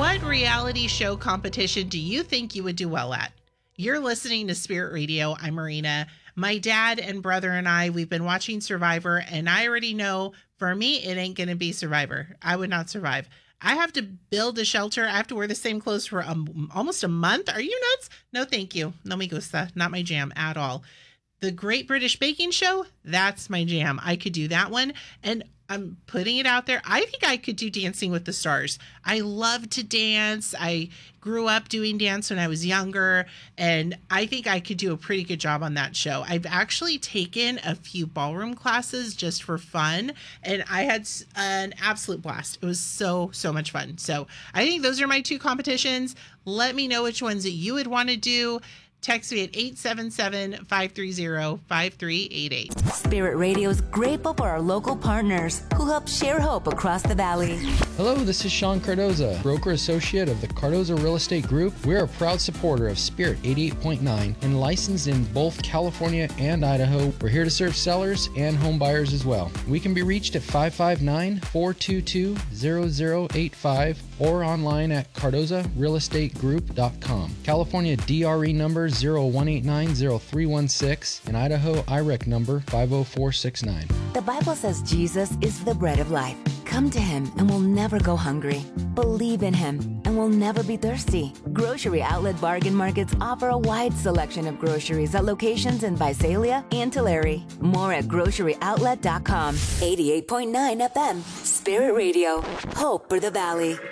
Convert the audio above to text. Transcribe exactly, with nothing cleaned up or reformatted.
What reality show competition do you think you would do well at? You're listening to Spirit Radio. I'm Marina. My dad and brother and I, we've been watching Survivor, and I already know for me, it ain't going to be Survivor. I would not survive. I have to build a shelter. I have to wear the same clothes for um, almost a month. Are you nuts? No, thank you. No me gusta. Not my jam at all. The Great British Baking Show, that's my jam. I could do that one. And I'm putting it out there. I think I could do Dancing with the Stars. I love to dance. I grew up doing dance when I was younger, and I think I could do a pretty good job on that show. I've actually taken a few ballroom classes just for fun, and I had an absolute blast. It was so, so much fun. So I think those are my two competitions. Let me know which ones that you would want to do. Text me at eight seven seven, five three zero, five three eight eight. Spirit Radio's grateful for our local partners who help share hope across the valley. Hello, this is Sean Cardoza, broker associate of the Cardoza Real Estate Group. We're a proud supporter of Spirit eighty-eight point nine and licensed in both California and Idaho. We're here to serve sellers and home buyers as well. We can be reached at five five nine, four two two, zero zero eight five or online at cardoza real estate group dot com. California D R E number zero one eight nine zero three one six and Idaho I R E C number five oh four six nine. The Bible says Jesus is the bread of life. Come to him and we'll never go hungry. Believe in him and we'll never be thirsty. Grocery Outlet Bargain Markets offer a wide selection of groceries at locations in Visalia and Tulare. More at grocery outlet dot com. eighty-eight point nine F M. Spirit Radio. Hope for the Valley.